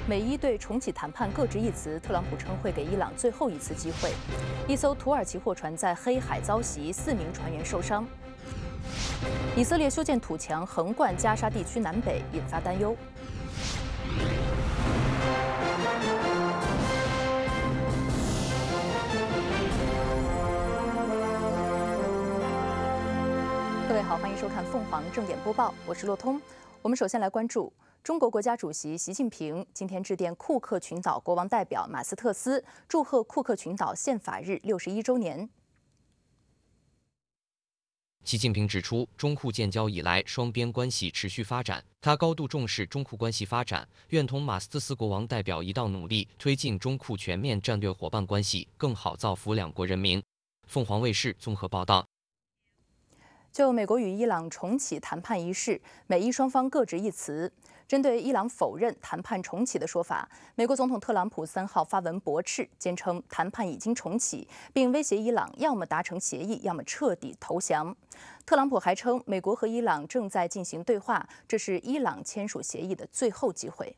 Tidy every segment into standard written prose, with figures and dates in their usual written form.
美伊对重启谈判各执一词，特朗普称会给伊朗最后一次机会。一艘土耳其货船在黑海遭袭，4名船员受伤。以色列修建土墙横贯加沙地区南北，引发担忧。各位好，欢迎收看凤凰正点播报，我是洛通。我们首先来关注中国国家主席习近平今天致电库克群岛国王代表马斯特斯，祝贺库克群岛宪法日61周年。 习近平指出，中库建交以来，双边关系持续发展。他高度重视中库关系发展，愿同马斯特斯国王代表一道努力，推进中库全面战略伙伴关系，更好造福两国人民。凤凰卫视综合报道。 就美国与伊朗重启谈判一事，美伊双方各执一词。针对伊朗否认谈判重启的说法，美国总统特朗普3号发文驳斥，坚称谈判已经重启，并威胁伊朗要么达成协议，要么彻底投降。特朗普还称，美国和伊朗正在进行对话，这是伊朗签署协议的最后机会。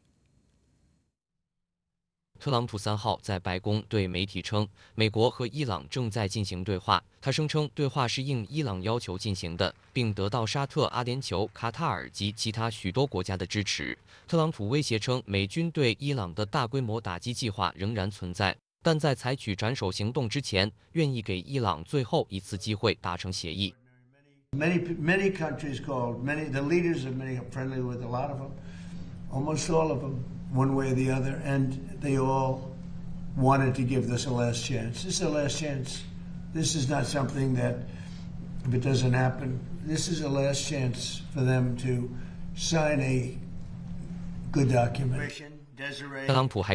特朗普3号在白宫对媒体称，美国和伊朗正在进行对话。他声称，对话是应伊朗要求进行的，并得到沙特、阿联酋、卡塔尔及其他许多国家的支持。特朗普威胁称，美军对伊朗的大规模打击计划仍然存在，但在采取斩首行动之前，愿意给伊朗最后一次机会达成协议。 Many countries called, the leaders of many are friendly with a lot of them, almost all of them, one way or the other, and they all wanted to give this a last chance. This is a last chance. This is not something that, if it doesn't happen, this is a last chance for them to sign a good document. 特朗普还